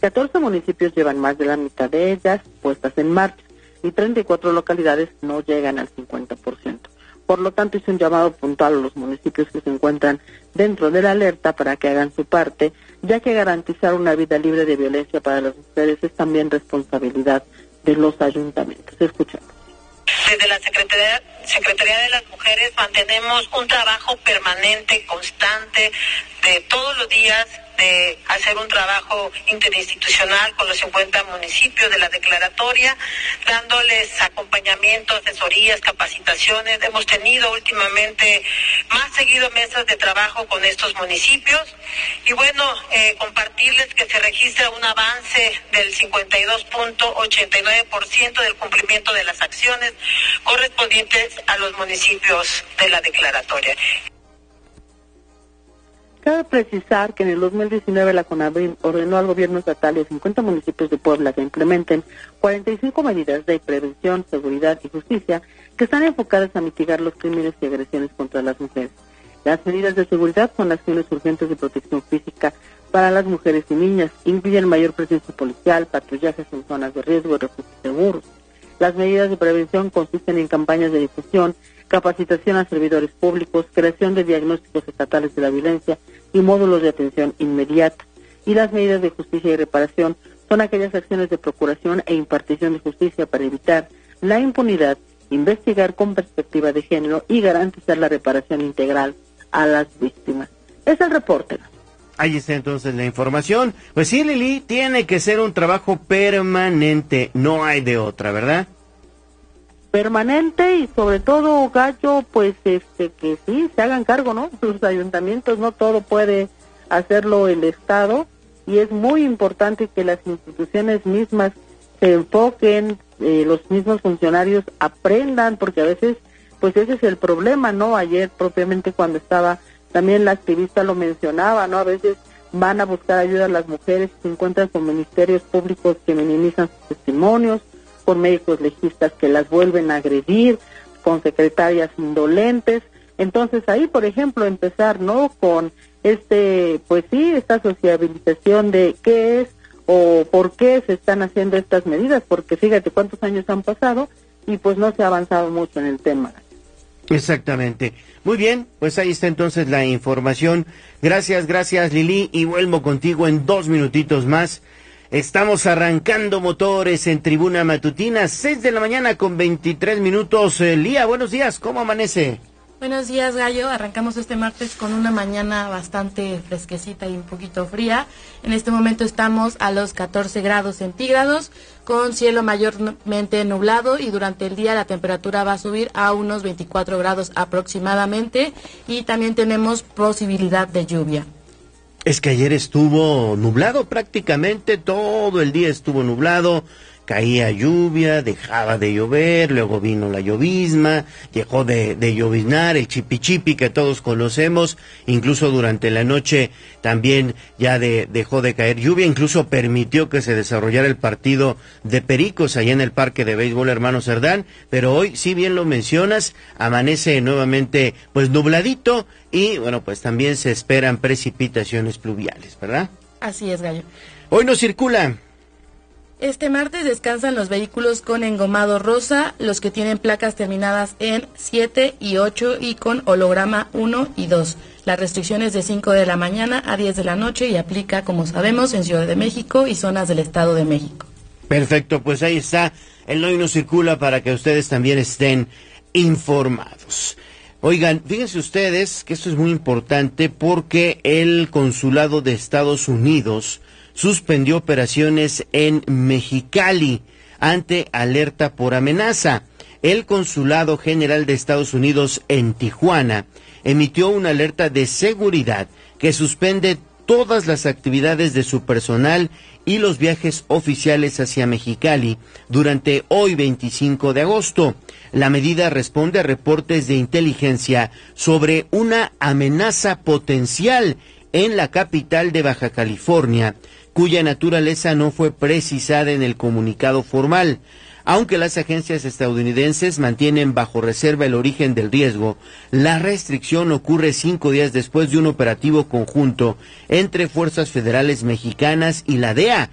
14 municipios llevan más de la mitad de ellas puestas en marcha y 34 localidades no llegan al 50%. Por lo tanto, hizo un llamado puntual a los municipios que se encuentran dentro de la alerta para que hagan su parte, ya que garantizar una vida libre de violencia para las mujeres es también responsabilidad de los ayuntamientos. Escuchamos. Desde la Secretaría de las Mujeres mantenemos un trabajo permanente, constante, de todos los días, de hacer un trabajo interinstitucional con los 50 municipios de la declaratoria, dándoles acompañamiento, asesorías, capacitaciones. Hemos tenido últimamente más seguido mesas de trabajo con estos municipios y bueno, compartirles que se registra un avance del 52.89% del cumplimiento de las acciones correspondientes a los municipios de la declaratoria. Cabe precisar que en el 2019 la CONAVIM ordenó al gobierno estatal y a 50 municipios de Puebla que implementen 45 medidas de prevención, seguridad y justicia que están enfocadas a mitigar los crímenes y agresiones contra las mujeres. Las medidas de seguridad son acciones urgentes de protección física para las mujeres y niñas, incluyen mayor presencia policial, patrullajes en zonas de riesgo y refugios seguros. Las medidas de prevención consisten en campañas de difusión, capacitación a servidores públicos, creación de diagnósticos estatales de la violencia y módulos de atención inmediata. Y las medidas de justicia y reparación son aquellas acciones de procuración e impartición de justicia para evitar la impunidad, investigar con perspectiva de género y garantizar la reparación integral a las víctimas. Es el reporte. Ahí está entonces la información. Pues sí, Lili, tiene que ser un trabajo permanente, no hay de otra, ¿verdad? Permanente y sobre todo, Gallo, pues que sí, se hagan cargo, ¿no? Los ayuntamientos, no todo puede hacerlo el Estado y es muy importante que las instituciones mismas se enfoquen, los mismos funcionarios aprendan, porque a veces, pues ese es el problema, ¿no? Ayer propiamente cuando estaba, también la activista lo mencionaba, ¿no? A veces van a buscar ayuda a las mujeres y se encuentran con ministerios públicos que minimizan sus testimonios, con médicos legistas que las vuelven a agredir, con secretarias indolentes. Entonces ahí, por ejemplo, empezar, ¿no? Con pues sí, esta sociabilización de qué es o por qué se están haciendo estas medidas, porque fíjate cuántos años han pasado y pues no se ha avanzado mucho en el tema. Exactamente. Muy bien, pues ahí está entonces la información. Gracias Lili, y vuelvo contigo en 2 minutitos más. Estamos arrancando motores en Tribuna Matutina, 6 de la mañana con 23 minutos. Lía, buenos días, ¿cómo amanece? Buenos días, Gallo. Arrancamos este martes con una mañana bastante fresquecita y un poquito fría. En este momento estamos a los 14 grados centígrados, con cielo mayormente nublado, y durante el día la temperatura va a subir a unos 24 grados aproximadamente, y también tenemos posibilidad de lluvia. Es que ayer estuvo nublado prácticamente, todo el día estuvo nublado, caía lluvia, dejaba de llover, luego vino la llovizna, dejó de lloviznar, el chipi que todos conocemos, incluso durante la noche también ya dejó de caer lluvia, incluso permitió que se desarrollara el partido de Pericos allá en el Parque de Béisbol Hermano Cerdán, pero hoy, si bien lo mencionas, amanece nuevamente pues nubladito y bueno, pues también se esperan precipitaciones pluviales, ¿verdad? Así es, Gallo. Hoy no circula. Este martes descansan los vehículos con engomado rosa, los que tienen placas terminadas en 7 y 8 y con holograma 1 y 2. La restricción es de 5 de la mañana a 10 de la noche y aplica, como sabemos, en Ciudad de México y zonas del Estado de México. Perfecto, pues ahí está, el Hoy no circula para que ustedes también estén informados. Oigan, fíjense ustedes que esto es muy importante porque el Consulado de Estados Unidos suspendió operaciones en Mexicali ante alerta por amenaza. El Consulado General de Estados Unidos en Tijuana emitió una alerta de seguridad que suspende todas las actividades de su personal y los viajes oficiales hacia Mexicali durante hoy 25 de agosto. La medida responde a reportes de inteligencia sobre una amenaza potencial en la capital de Baja California, cuya naturaleza no fue precisada en el comunicado formal. Aunque las agencias estadounidenses mantienen bajo reserva el origen del riesgo, la restricción ocurre 5 días después de un operativo conjunto entre fuerzas federales mexicanas y la DEA,